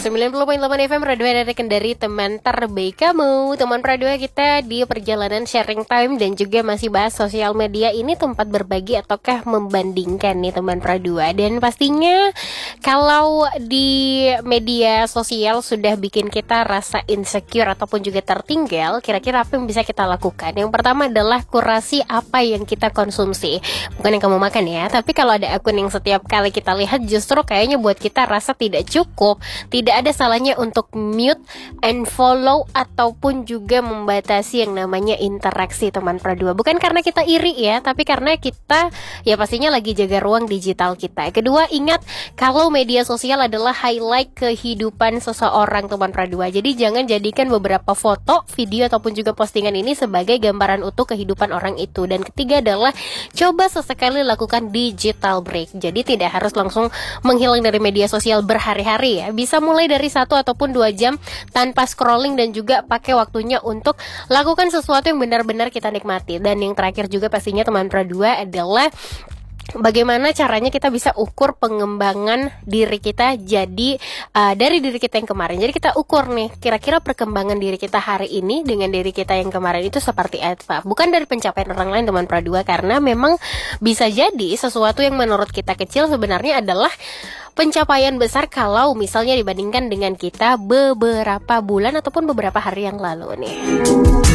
90.8 FM Radio dari Kendari, teman terbaik kamu. Teman Pradua, kita di perjalanan sharing time dan juga masih bahas sosial media. Ini tempat berbagi ataukah membandingkan nih teman Pradua. Dan pastinya kalau di media sosial sudah bikin kita rasa insecure ataupun juga tertinggal, kira-kira apa yang bisa kita lakukan? Yang pertama adalah kurasi apa yang kita konsumsi. Bukan yang kamu makan ya, tapi kalau ada akun yang setiap kali kita lihat justru kayaknya buat kita rasa tidak cukup, tidak ada salahnya untuk mute, unfollow, ataupun juga membatasi yang namanya interaksi teman Pradua. Bukan karena kita iri ya, tapi karena kita ya pastinya lagi jaga ruang digital kita. Kedua, ingat kalau media sosial adalah highlight kehidupan seseorang teman Pradua. Jadi jangan jadikan beberapa foto, video, ataupun juga postingan ini sebagai gambaran utuh kehidupan orang itu. Dan ketiga adalah coba sesekali lakukan digital break. Jadi tidak harus langsung menghilang dari media sosial berhari-hari ya. Bisa mulai dari 1 ataupun 2 jam tanpa scrolling dan juga pakai waktunya untuk lakukan sesuatu yang benar-benar kita nikmati. Dan yang terakhir juga pastinya teman Pradua adalah bagaimana caranya kita bisa ukur pengembangan diri kita jadi dari diri kita yang kemarin. Jadi kita ukur nih, kira-kira perkembangan diri kita hari ini dengan diri kita yang kemarin itu seperti apa. Bukan dari pencapaian orang lain teman Pradua, karena memang bisa jadi sesuatu yang menurut kita kecil sebenarnya adalah pencapaian besar kalau misalnya dibandingkan dengan kita beberapa bulan ataupun beberapa hari yang lalu nih.